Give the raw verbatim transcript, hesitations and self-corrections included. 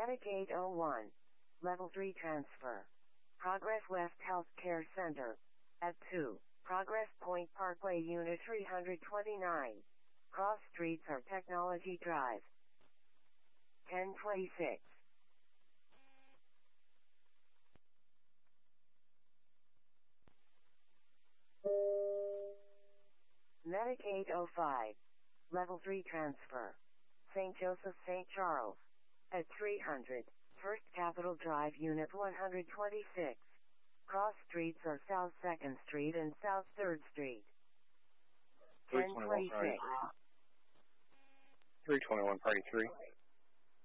Medicaid oh one. Level three transfer. Progress West Healthcare Center. At two. Progress Point Parkway Unit three twenty-nine. Cross streets are Technology Drive. ten twenty-six. Medicaid oh five. Level three transfer. Saint Joseph Saint Charles. At three hundred. First Capitol Drive Unit one twenty-six. Cross streets are South second Street and South third Street. ten twenty-six. three twenty-one, party three.